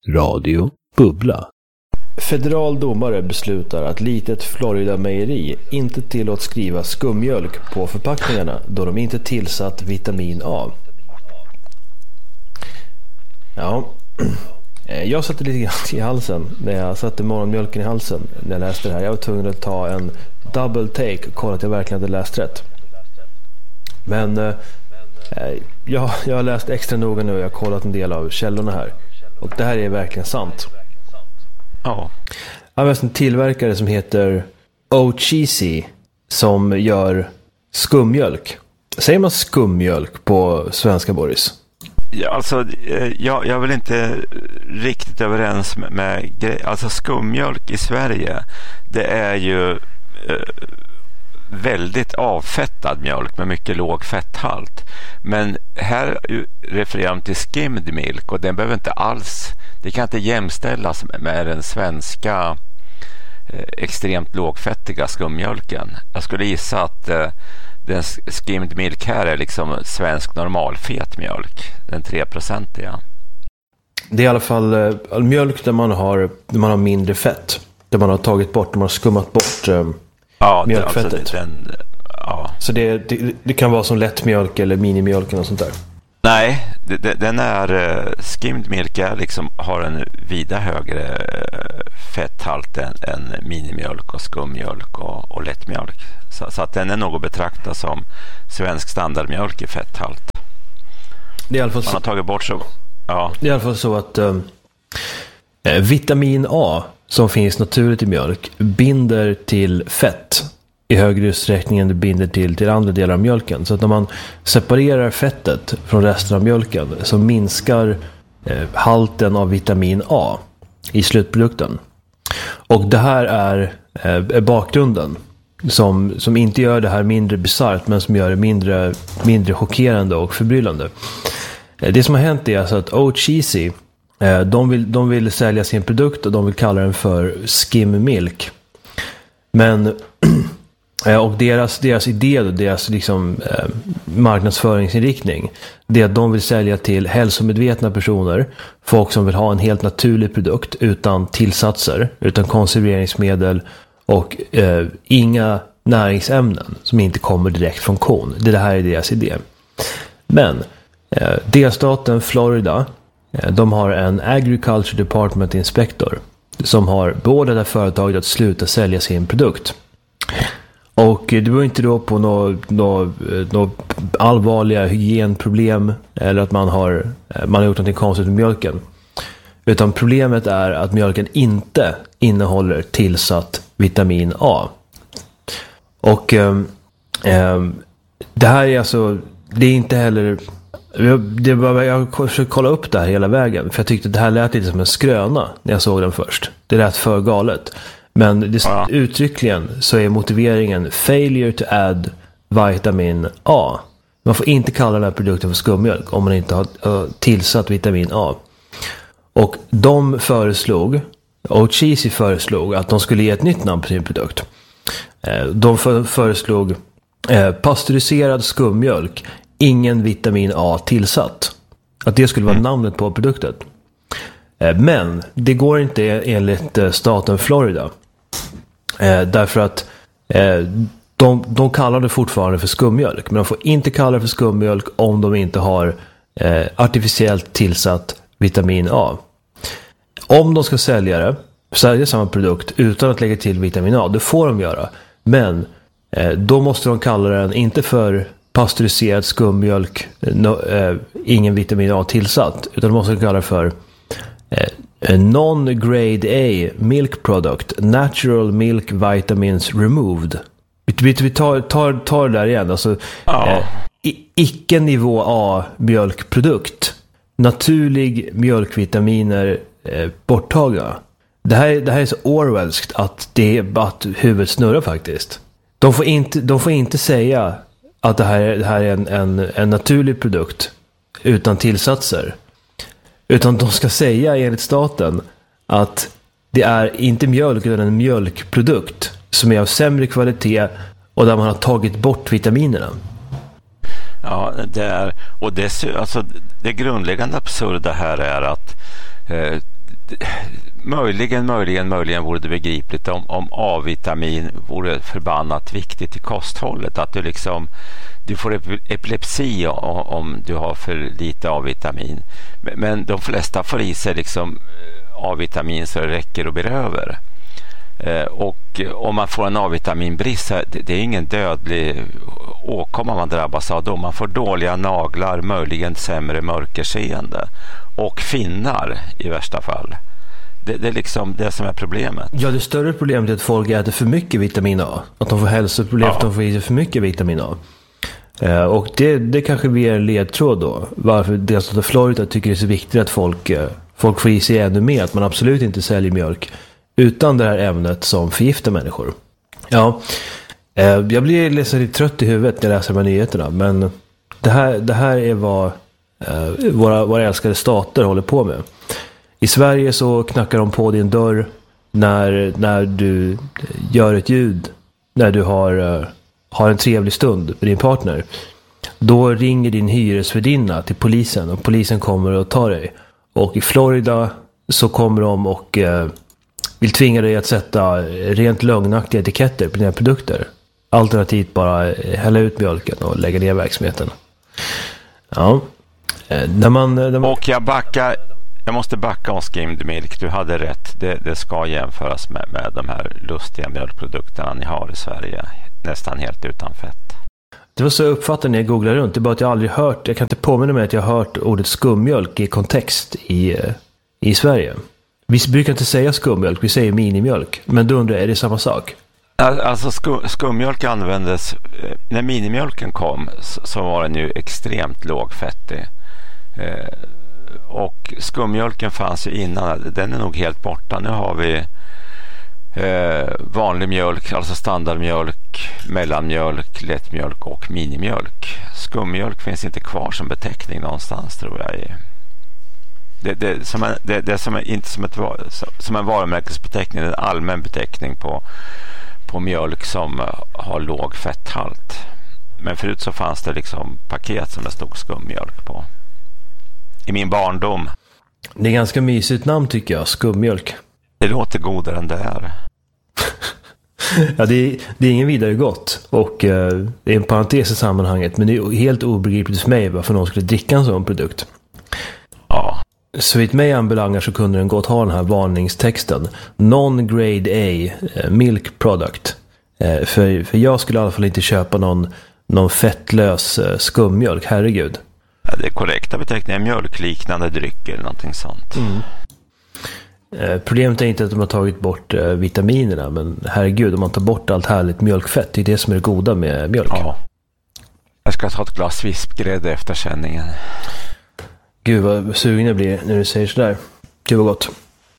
Radio Bubbla. Federal domare beslutar att litet Florida mejeri inte tillåts skriva skummjölk på förpackningarna då de inte tillsatt vitamin A. Ja, jag satte lite grann i halsen när jag satte morgonmjölken i halsen när jag läste det här. Jag var tvungen att ta en double take och kolla att jag verkligen hade läst rätt. Men jag har läst extra noga nu och jag har kollat en del av källorna här. Och det här är verkligen sant. Ja. Jag har en tillverkare som heter O'Cheesy som gör skummjölk. Säger man skummjölk på svenska, Boris? Ja, alltså, jag är väl inte riktigt överens med alltså skummjölk i Sverige, det är ju väldigt avfettad mjölk med mycket låg fetthalt. Men här refererar de till skimmed milk och den behöver inte alls, det kan inte jämställas med den svenska extremt lågfettiga skummjölken. Jag skulle gissa att den skimmed milk här är liksom svensk normalfet mjölk, den 3-procentiga. Det är i alla fall mjölk där man har mindre fett, där man har tagit bort, man har skummat bort mjölkfettet. Alltså ja. Så det kan vara som lättmjölk eller minimjölk och sånt där. Nej, den är skimmed milk liksom har en vida högre fetthalt än minimjölk och skummjölk och lättmjölk. Så att den är nog att betrakta som svensk standardmjölk i fetthalt. Det är i alla fall man har tagit bort så. Ja. Det är i alla fall så att vitamin A som finns naturligt i mjölk binder till fett i högre utsträckning än det binder till andra delar av mjölken. Så att när man separerar fettet från resten av mjölken så minskar halten av vitamin A i slutprodukten. Och det här är bakgrunden som inte gör det här mindre bizarrt men som gör det mindre chockerande och förbryllande. Det som har hänt är alltså att O'Cheesy de vill sälja sin produkt och de vill kalla den för skim milk. Men och deras idé och deras liksom, marknadsföringsinriktning, det är att de vill sälja till hälsomedvetna personer, folk som vill ha en helt naturlig produkt utan tillsatser, utan konserveringsmedel och inga näringsämnen som inte kommer direkt från kon. Det här är deras idé. Men delstaten Florida, de har en Agriculture Department Inspector som har båda det företaget att sluta sälja sin produkt. Och det var inte då på några allvarliga hygienproblem eller att man har gjort något konstigt med mjölken. Utan problemet är att mjölken inte innehåller tillsatt vitamin A. Och det här är alltså, det är inte heller, jag försökte kolla upp det här hela vägen för jag tyckte att det här lät lite som en skröna när jag såg den först. Det lät för galet. Men uttryckligen så är motiveringen failure to add vitamin A. Man får inte kalla den här produkten för skummjölk om man inte har tillsatt vitamin A. Och O'Cheesy föreslog att de skulle ge ett nytt namn på sin produkt. De föreslog pasteuriserad skummjölk, ingen vitamin A tillsatt. Att det skulle vara namnet på produkten. Men det går inte enligt staten Florida. Därför att de kallar det fortfarande för skummjölk. Men de får inte kalla det för skummjölk om de inte har artificiellt tillsatt vitamin A. Om de ska sälja samma produkt utan att lägga till vitamin A, det får de göra. Men då måste de kalla den inte för pasteuriserad skummjölk, ingen vitamin A tillsatt, utan de måste kalla det för non-grade A milk product, natural milk vitamins removed. Vi tar det där igen. Alltså, icke nivå A mjölkprodukt, naturlig mjölkvitaminer borttagna. Det här är så Orwellskt att huvudet snurrar faktiskt. De får inte säga att det här är en naturlig produkt utan tillsatser. Utan de ska säga enligt staten att det är inte mjölk utan en mjölkprodukt som är av sämre kvalitet och där man har tagit bort vitaminerna. Ja, det är, och det, alltså, det grundläggande absurda här är att Möjligen vore det begripligt om A-vitamin vore förbannat viktigt i kosthållet. Att du får epilepsi om du har för lite A-vitamin. Men de flesta får i sig A-vitamin så det räcker och blir över. Och om man får en A-vitaminbrist, det är ingen dödlig åkomma man drabbas av då. Man får dåliga naglar, möjligen sämre mörkerseende och finnar i värsta fall. Det är det som är problemet. Ja, det större problemet är att folk äter för mycket vitamin A. Att de får hälsoproblem, att de får i sig för mycket vitamin A. Och det kanske blir en ledtråd då. Varför delstaten Florida tycker det är så viktigt att folk får i sig ännu mer. Att man absolut inte säljer mjölk utan det här ämnet som förgiftar människor. Ja, jag blir lite trött i huvudet när jag läser de här nyheterna. Men det här är vad våra älskade stater håller på med. I Sverige så knackar de på din dörr när du gör ett ljud, när du har en trevlig stund med din partner. Då ringer din hyresvärdinna till polisen och polisen kommer och tar dig. Och i Florida så kommer de och vill tvinga dig att sätta rent lögnaktiga etiketter på dina produkter. Alternativt bara hälla ut mjölken och lägga ner verksamheten. Ja. Och jag måste backa om skimmed milk. Du hade rätt. Det ska jämföras med de här lustiga mjölkprodukterna ni har i Sverige. Nästan helt utan fett. Det var så jag uppfattade när jag googlade runt. Det är bara att jag aldrig hört, jag kan inte påminna mig att jag har hört ordet skummjölk i kontext i Sverige. Vi brukar inte säga skummjölk, vi säger minimjölk. Men då undrar jag, är det samma sak? Alltså skummjölk användes, när minimjölken kom så var den ju extremt lågfettig. Och skummjölken fanns ju innan, den är nog helt borta. Nu har vi vanlig mjölk, alltså standardmjölk, mellanmjölk, lättmjölk och minimjölk. Skummjölk finns inte kvar som beteckning någonstans, tror jag. Det är inte som en varumärkesbeteckning, en allmän beteckning på mjölk som har låg fetthalt. Men förut så fanns det paket som det stod skummjölk på. I min barndom. Det är ganska mysigt namn tycker jag, skummjölk. Det låter godare än det är. Ja, det är ingen vidare gott. Och det är en parentes i sammanhanget. Men det är helt obegripligt för mig varför någon skulle dricka en sån produkt. Ja. Så vitt mig anbelangar så kunde den gott ha den här varningstexten. Non-grade A milk product. För jag skulle i alla fall inte köpa någon fettlös skummjölk, herregud. Ja, det är korrekta beteckningar, mjölkliknande dryck eller någonting sånt. Problemet är inte att de har tagit bort vitaminerna, men herregud, om man tar bort allt härligt mjölkfett, det är det som är det goda med mjölk. Ja. Jag ska ta ett glas vispgrädde efter sändningen. Gud vad sugen jag blir när du säger sådär. Gud vad gott.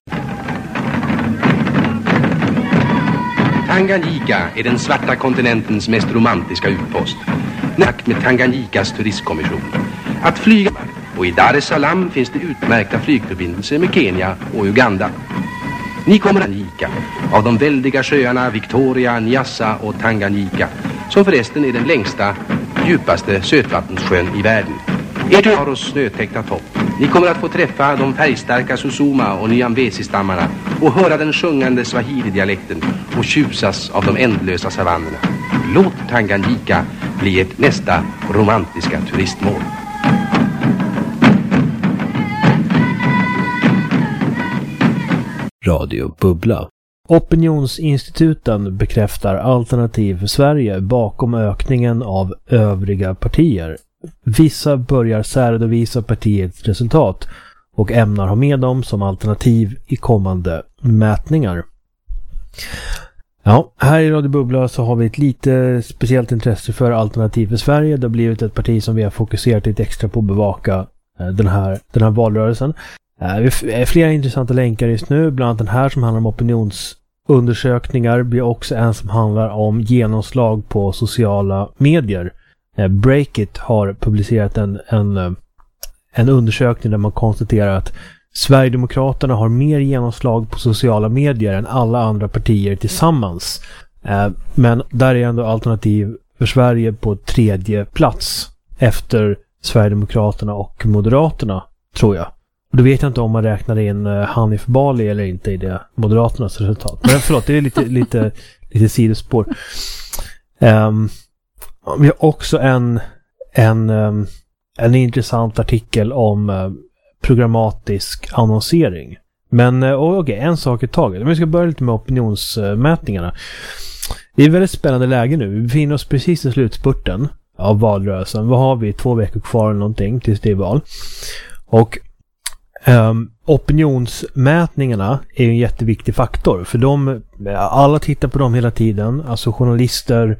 Tanganyika är den svarta kontinentens mest romantiska utpost. Nack med Tanganyikas turistkommission. Att flyga, och i Dar es Salaam finns det utmärkta flygförbindelser med Kenya och Uganda. Ni kommer att Tanganyika av de väldiga sjöarna Victoria, Nyassa och Tanganyika, som förresten är den längsta, djupaste sötvattenssjön i världen. Ert har oss snötäckta topp. Ni kommer att få träffa de färgstarka Susuma och Nyambesi-stammarna och höra den sjungande Swahili-dialekten och tjusas av de ändlösa savannerna. Låt Tanganyika bli ert nästa romantiska turistmål. Radio Bubbla. Opinionsinstituten bekräftar Alternativ för Sverige bakom ökningen av övriga partier. Vissa börjar särredovisa partiets resultat och ämnar ha med dem som alternativ i kommande mätningar. Ja, här i Radio Bubbla så har vi ett lite speciellt intresse för Alternativ för Sverige. Det har blivit ett parti som vi har fokuserat lite extra på att bevaka den här valrörelsen. Vi har flera intressanta länkar just nu, bland annat den här som handlar om opinionsundersökningar. Vi har också en som handlar om genomslag på sociala medier. Breakit har publicerat en undersökning där man konstaterar att Sverigedemokraterna har mer genomslag på sociala medier än alla andra partier tillsammans. Men där är ändå Alternativ för Sverige på 3:e plats efter Sverigedemokraterna och Moderaterna, tror jag. Och då vet jag inte om man räknar in Hanif Bali eller inte i det Moderaternas resultat. Men förlåt, det är lite sidospår. Vi har också en intressant artikel om programmatisk annonsering. Men okej, en sak i taget. Men vi ska börja lite med opinionsmätningarna. Det är ett väldigt spännande läge nu. Vi befinner oss precis i slutspurten av valrörelsen. Vad har vi? 2 veckor kvar eller någonting tills det är val. Och opinionsmätningarna är ju en jätteviktig faktor. För alla tittar på dem hela tiden. Alltså journalister,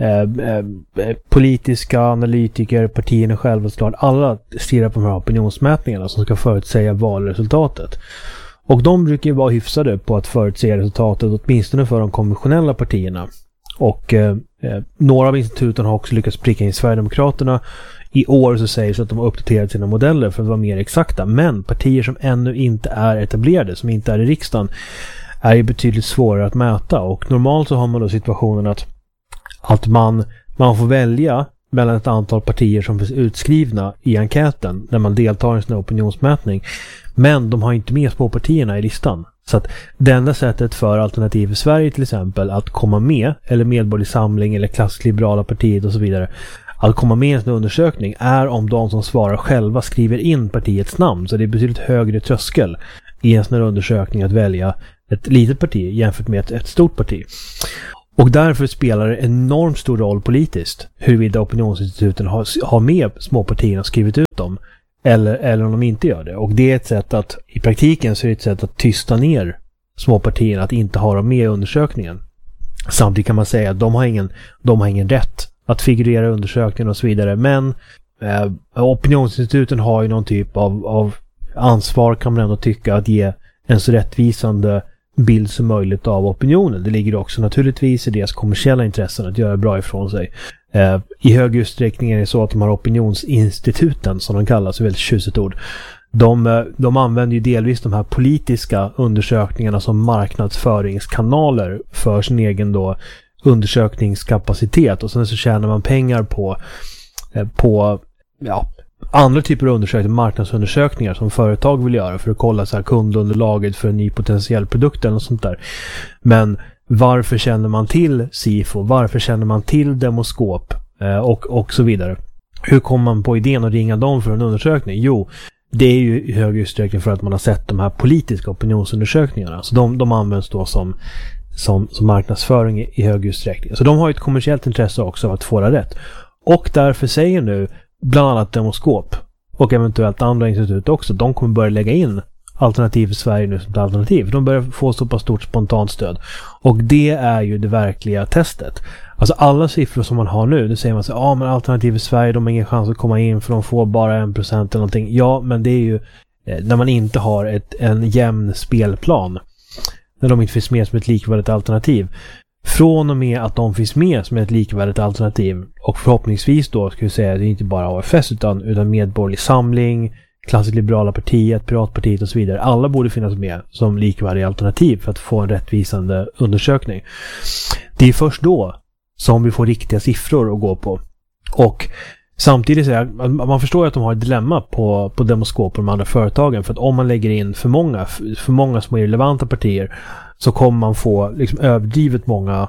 politiska analytiker, partierna själva, alla stirrar på de här opinionsmätningarna som ska förutsäga valresultatet. Och de brukar ju vara hyfsade på att förutsäga resultatet, åtminstone för de konventionella partierna. Och några av instituten har också lyckats pricka in Sverigedemokraterna. I år så sägs att de har uppdaterat sina modeller för att vara mer exakta. Men partier som ännu inte är etablerade, som inte är i riksdagen, är ju betydligt svårare att mäta. Och normalt så har man då situationen att man får välja mellan ett antal partier som finns utskrivna i enkäten när man deltar i en sån här opinionsmätning. Men de har inte med småpartierna i listan. Så att det enda sättet för Alternativ för Sverige till exempel att komma med, eller Medborgerlig Samling eller Klassiskt Liberala partiet och så vidare, att komma med i en sån undersökning är om de som svarar själva skriver in partiets namn. Så det är betydligt högre tröskel i en sån här undersökning att välja ett litet parti jämfört med ett stort parti. Och därför spelar det enormt stor roll politiskt huruvida opinionsinstituten har med småpartierna skrivit ut dem eller om de inte gör det. Och det är ett sätt att, i praktiken så är det ett sätt att tysta ner småpartierna att inte ha dem med i undersökningen. Samtidigt kan man säga att de har ingen rätt att figurera i undersökningen och så vidare. Men opinionsinstituten har ju någon typ av ansvar, kan man ändå tycka, att ge en så rättvisande bild som möjligt av opinionen. Det ligger också naturligtvis i deras kommersiella intressen att göra bra ifrån sig. I hög utsträckning är det så att de här opinionsinstituten, som de kallas, är väldigt tjusigt ord. De använder ju delvis de här politiska undersökningarna som marknadsföringskanaler för sin egen då undersökningskapacitet, och sen så tjänar man pengar på andra typer av undersökningar, marknadsundersökningar som företag vill göra för att kolla så här kundunderlaget för en ny potentiell produkt eller något sånt där. Men varför känner man till SIFO? Varför känner man till Demoskop? Och så vidare. Hur kommer man på idén att ringa dem för en undersökning? Jo, det är ju i hög utsträckning för att man har sett de här politiska opinionsundersökningarna. Så de används då som marknadsföring i hög utsträckning. Så de har ju ett kommersiellt intresse också av att få det rätt. Och därför säger nu bland annat Demoskop och eventuellt andra institut också, de kommer börja lägga in Alternativ för Sverige nu som ett alternativ. De börjar få så pass stort spontant stöd. Och det är ju det verkliga testet. Alltså alla siffror som man har nu, det säger man så men Alternativ för Sverige, de har ingen chans att komma in för de får bara 1% eller någonting. Ja, men det är ju när man inte har en jämn spelplan. När de inte finns med som ett likvärdigt alternativ. Från och med att de finns med som ett likvärdigt alternativ, och förhoppningsvis då ska vi säga att det är inte bara AFS utan Medborgerlig Samling, Klassiskt Liberala partiet, Piratpartiet och så vidare. Alla borde finnas med som likvärdiga alternativ för att få en rättvisande undersökning. Det är först då som vi får riktiga siffror att gå på. Och samtidigt så man förstår att de har ett dilemma på Demoskop och de andra företagen, för att om man lägger in för många små irrelevanta partier så kommer man få liksom överdrivet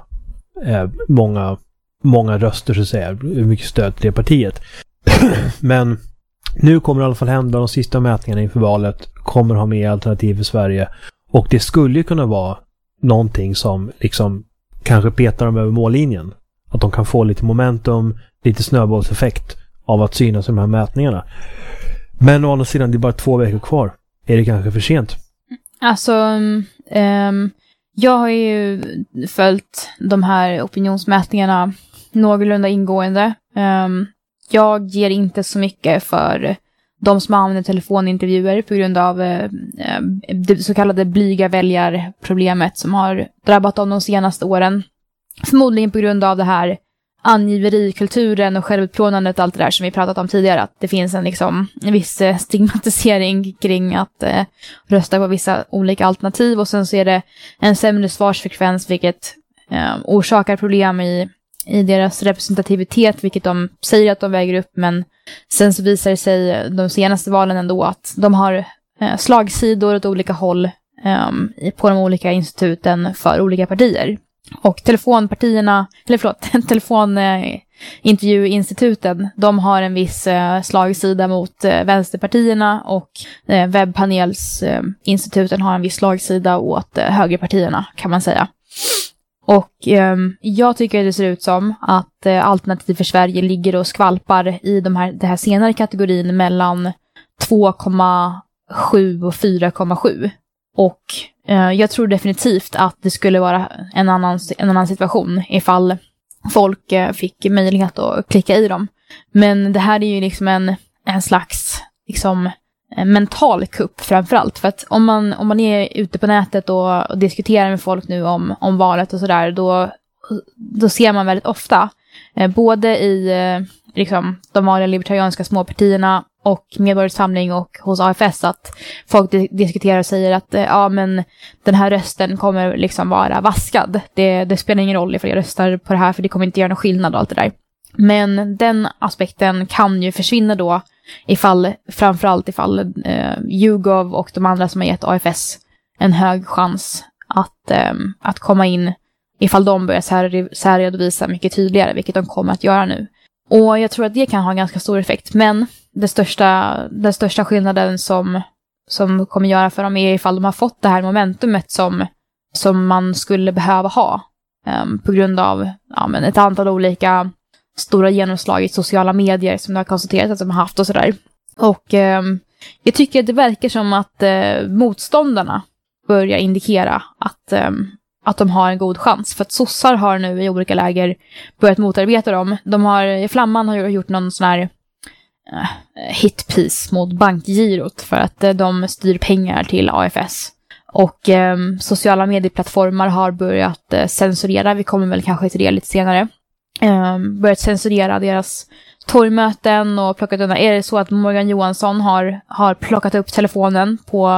många röster, så att säga, mycket stöd till det partiet. Men nu kommer det i alla fall hända, de sista mätningarna inför valet kommer ha med Alternativ för Sverige, och det skulle ju kunna vara någonting som liksom kanske petar dem över mållinjen. Att de kan få lite momentum, lite snöbollseffekt av att synas i de här mätningarna. Men å andra sidan, det är bara 2 veckor kvar. Är det kanske för sent? Alltså, jag har ju följt de här opinionsmätningarna någorlunda ingående. Jag ger inte så mycket för de som använder telefonintervjuer på grund av det så kallade blyga väljarproblemet som har drabbat dem de senaste åren. Förmodligen på grund av det här angiverikulturen och självutplånandet och allt det där som vi pratat om tidigare, att det finns en viss stigmatisering kring att rösta på vissa olika alternativ, och sen så är det en sämre svarsfrekvens, vilket orsakar problem i deras representativitet, vilket de säger att de väger upp, men sen så visar det sig de senaste valen ändå att de har slagsidor åt olika håll på de olika instituten för olika partier. Och telefonintervjuinstituten, de har en viss slagsida mot vänsterpartierna, och webbpanelsinstituten har en viss slagsida åt högerpartierna, kan man säga. Och jag tycker det ser ut som att Alternativ för Sverige ligger och skvalpar i det här senare kategorin mellan 2,7 och 4,7. Och jag tror definitivt att det skulle vara en annan situation ifall folk fick möjlighet att klicka i dem. Men det här är ju liksom en slags liksom mental kupp framförallt. För att om man är ute på nätet och diskuterar med folk nu om valet och sådär, då ser man väldigt ofta både i liksom de vanliga libertarianska småpartierna och Medborgarsamling och hos AFS att folk diskuterar och säger att men den här rösten kommer liksom vara vaskad. Det spelar ingen roll ifall jag röstar på det här, för det kommer inte göra någon skillnad och allt det där. Men den aspekten kan ju försvinna då framförallt ifall YouGov och de andra som har gett AFS en hög chans att komma in, ifall de börjar särredovisa mycket tydligare, vilket de kommer att göra nu. Och jag tror att det kan ha en ganska stor effekt. Men den största skillnaden som kommer göra för dem är ifall de har fått det här momentumet som man skulle behöva ha på grund av ett antal olika stora genomslag i sociala medier som de har konstaterat att de har haft och sådär. Och jag tycker att det verkar som att motståndarna börjar indikera att de har en god chans. För att sossar har nu i olika läger börjat motarbeta dem. Flamman har gjort någon sån här hitpiece mot bankgirot för att de styr pengar till AFS. Och sociala medieplattformar har börjat censurera, vi kommer väl kanske till det lite senare, börjat censurera deras torgmöten och plockat undan. Är det så att Morgan Johansson har plockat upp telefonen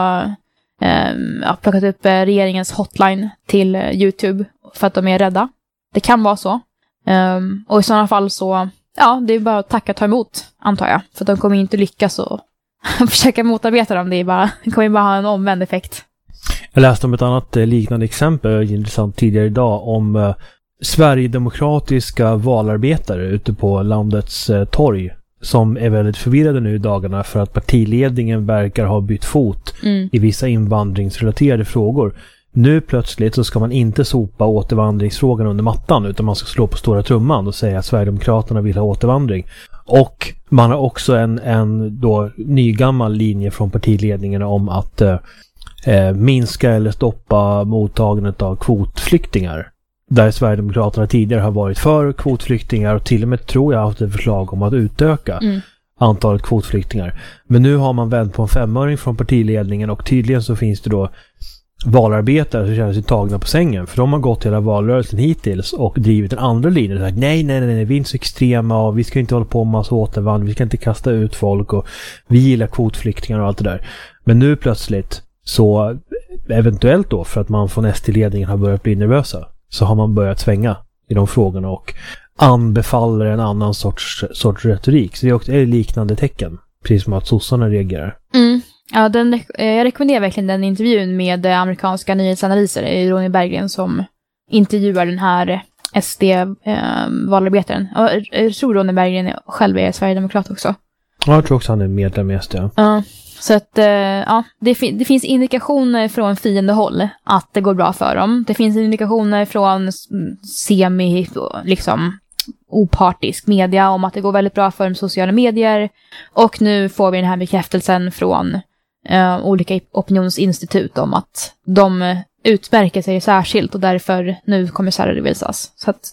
plockat upp regeringens hotline till YouTube för att de är rädda? Det kan vara så. Och i sådana fall så, det är bara att tacka och ta emot, antar jag. För de kommer inte lyckas och försöka motarbeta dem. Det kommer bara ha en omvänd effekt. Jag läste om ett annat liknande exempel, intressant, tidigare idag, om sverigedemokratiska valarbetare ute på landets torg som är väldigt förvirrade nu i dagarna för att partiledningen verkar ha bytt fot i vissa invandringsrelaterade frågor. Nu plötsligt så ska man inte sopa återvandringsfrågan under mattan, utan man ska slå på stora trumman och säga att Sverigedemokraterna vill ha återvandring. Och man har också en då nygammal linje från partiledningen om att minska eller stoppa mottagandet av kvotflyktingar. Där Sverigedemokraterna tidigare har varit för kvotflyktingar och till och med tror jag haft ett förslag om att utöka antalet kvotflyktingar. Men nu har man vänt på en 5-öring från partiledningen, och tydligen så finns det då valarbetare som känner sig tagna på sängen, för de har gått hela valrörelsen hittills och drivit en andra linje och sagt nej, vi är inte så extrema och vi ska inte hålla på med massa återvandring, vi ska inte kasta ut folk och vi gillar kvotflyktingar och allt det där. Men nu plötsligt så, eventuellt då för att man från SD-ledningen har börjat bli nervösa, så har man börjat svänga i de frågorna och anbefaller en annan sorts retorik. Så det är också ett liknande tecken, precis som att sossarna reagerar. Ja, jag rekommenderar verkligen den intervjun med amerikanska nyhetsanalyser, Ronny Berggren, som intervjuar den här SD-valarbetaren. Jag tror Ronny Berggren själv är Sverigedemokrat också. Ja, jag tror också han är medlem i SD. Ja. Så att det finns indikationer från fiendehåll att det går bra för dem. Det finns indikationer från liksom opartisk media om att det går väldigt bra för de sociala medier. Och nu får vi den här bekräftelsen från olika opinionsinstitut om att de utmärker sig särskilt och därför nu kommer särredovisas. Så att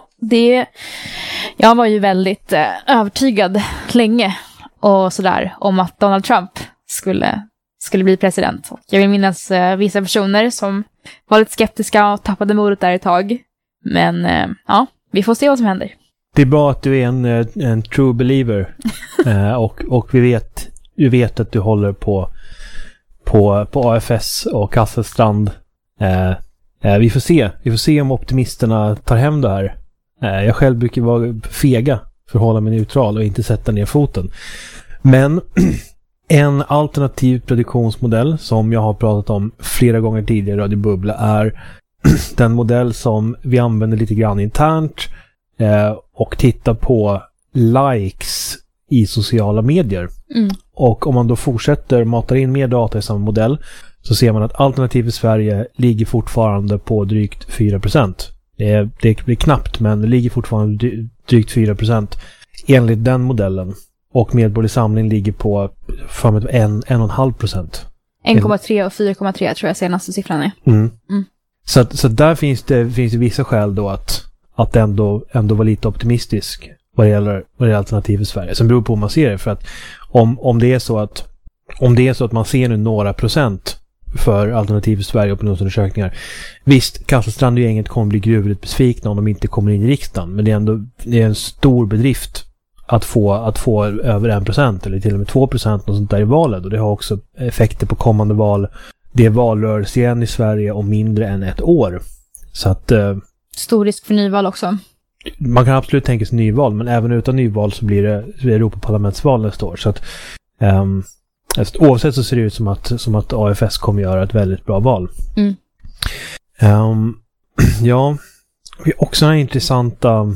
jag var ju väldigt övertygad länge och sådär om att Donald Trump skulle bli president. Och jag vill minnas vissa personer som var lite skeptiska och tappade modet där ett tag. Men vi får se vad som händer. Det är bra att du är en true believer. och vi vet att du håller på AFS och Kasselstrand. Vi får se om optimisterna tar hem det här. Jag själv brukar vara fega för att hålla mig neutral och inte sätta ner foten. Men En alternativ produktionsmodell som jag har pratat om flera gånger tidigare i Radio Bubbla är den modell som vi använder lite grann internt och tittar på likes i sociala medier. Och om man då fortsätter matar in mer data i samma modell så ser man att alternativ i Sverige ligger fortfarande på drygt 4%. Det blir knappt, men det ligger fortfarande drygt 4% enligt den modellen. Och Medborgerlig Samling ligger på 1,5%. 1,3 och 4,3 tror jag senaste siffran är. Så där finns det vissa skäl då att ändå vara lite optimistisk vad det gäller alternativ i Sverige. Sen beror på hur man ser det, för att om det är så att man ser nu några procent för alternativ i Sverige opinionsundersökningar. Visst, Kasselstrand-gänget kommer bli gruvligt besvikna om de inte kommer in i riksdagen, men det är en stor bedrift att få över 1% eller till och med 2% och sånt där i valet, och det har också effekter på kommande val. Det är valrörelse igen i Sverige om mindre än ett år. Så att stor risk för nyval också. Man kan absolut tänka sig nyval, men även utan nyval så blir det Europaparlamentsval nästa år. Så att oavsett så ser det ut som att AFS kommer göra ett väldigt bra val. Ja, det är också en intressanta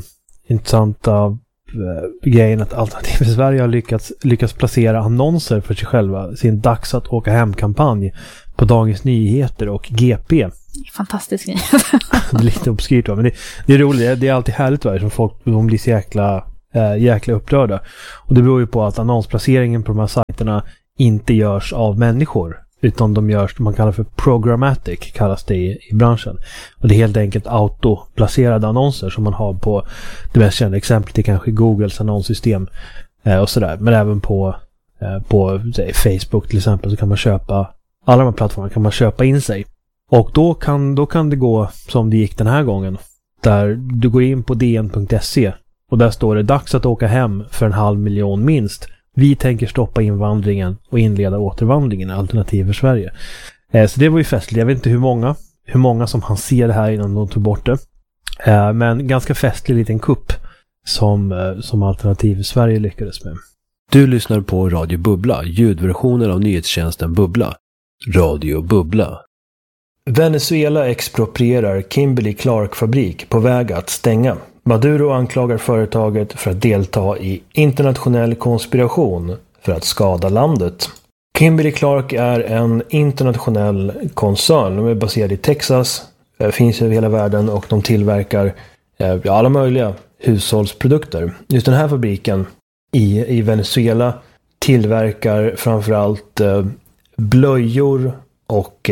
grejen att Alternativ i Sverige har lyckats placera annonser för sig själva, sin dags att åka hem-kampanj på Dagens Nyheter och GP. Fantastisk grej. Det är lite obskyrt, men det är roligt. Det är alltid härligt som folk de blir så jäkla upprörda. Och det beror ju på att annonsplaceringen på de här sajterna inte görs av människor, utan de görs, man kallar för programmatic, kallas det i branschen. Och det är helt enkelt autoplacerade annonser som man har på, det mest kända exemplet är kanske Googles annonssystem och sådär. Men även på Facebook till exempel så kan man köpa, alla de här plattformarna kan man köpa in sig. Och då kan det gå som det gick den här gången. Där du går in på dn.se och där står det dags att åka hem för 500 000 minst. Vi tänker stoppa invandringen och inleda återvandringen, Alternativ för Sverige. Så det var ju festligt. Jag vet inte hur många som han ser det här innan de tog bort det. Men ganska festlig liten kupp som Alternativ för Sverige lyckades med. Du lyssnar på Radio Bubbla, ljudversionen av nyhetstjänsten Bubbla. Radio Bubbla. Venezuela exproprierar Kimberly-Clark-fabrik på väg att stänga. Maduro anklagar företaget för att delta i internationell konspiration för att skada landet. Kimberly-Clark är en internationell koncern. De är baserade i Texas, finns över hela världen och de tillverkar alla möjliga hushållsprodukter. Just den här fabriken i Venezuela tillverkar framförallt blöjor och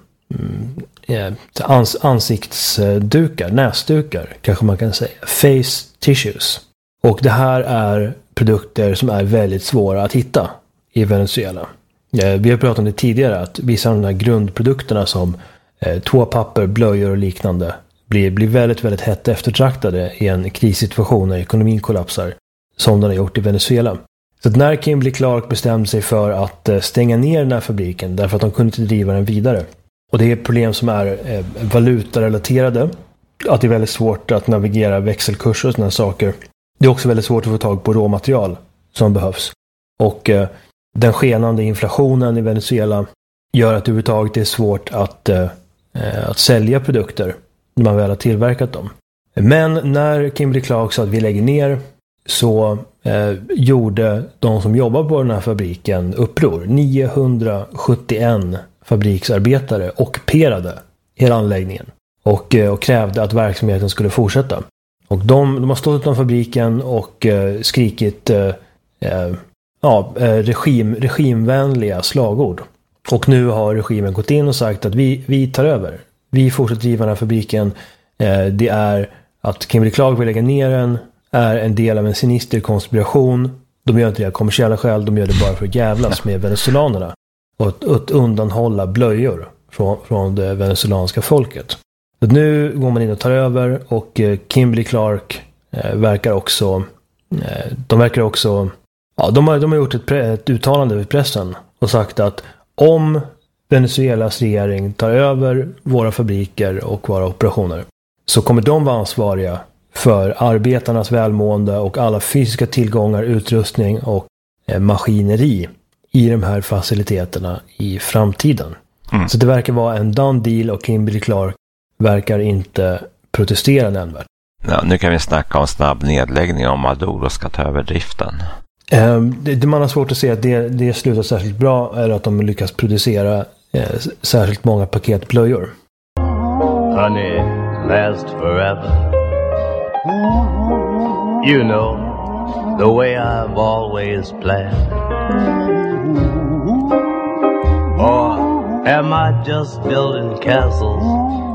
ansiktsdukar, näsdukar kanske man kan säga, face tissues. Och det här är produkter som är väldigt svåra att hitta i Venezuela. Vi har pratat om det tidigare att vissa av de här grundprodukterna som toapapper, blöjor och liknande blir väldigt, väldigt hett eftertraktade i en krissituation när ekonomin kollapsar, som den har gjort i Venezuela. Så att när Kimberly-Clark bestämde sig för att stänga ner den här fabriken därför att de kunde inte driva den vidare. Och det är problem som är valutarelaterade. Att det är väldigt svårt att navigera växelkurser och sådana saker. Det är också väldigt svårt att få tag på råmaterial som behövs. Och den skenande inflationen i Venezuela gör att det överhuvudtaget är svårt att sälja produkter när man väl har tillverkat dem. Men när Kimberly-Clark sa att vi lägger ner så gjorde de som jobbar på den här fabriken uppror. 971 fabriksarbetare ockuperade hela anläggningen och krävde att verksamheten skulle fortsätta. Och de har stått utanför fabriken och skrikit regimvänliga slagord. Och nu har regimen gått in och sagt att vi tar över. Vi fortsätter driva den här fabriken. Det är att Kimberly-Clark vill lägga ner den, är en del av en sinister konspiration. De gör inte det av kommersiella skäl, de gör det bara för att jävlas med venezolanerna. Och att undanhålla blöjor från det venezuelanska folket. Så nu går man in och tar över och Kimberly-Clark verkar också de har gjort ett uttalande vid pressen och sagt att om Venezuelas regering tar över våra fabriker och våra operationer så kommer de vara ansvariga för arbetarnas välmående och alla fysiska tillgångar, utrustning och maskineri i de här faciliteterna i framtiden. Så det verkar vara en done deal och Kimberly-Clark verkar inte protestera nämnvärt. Ja, nu kan vi snacka om snabb nedläggning om Maduro ska ta över driften. Det man har svårt att se att det slutar särskilt bra är att de lyckas producera särskilt många paketblöjor. Honey, last forever. You know, the way I've always planned. Or am I just building castles